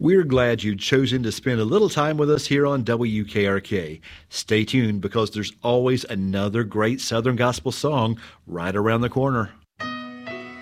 We're glad you've chosen to spend a little time with us here on WKRK. Stay tuned because there's always another great Southern gospel song right around the corner.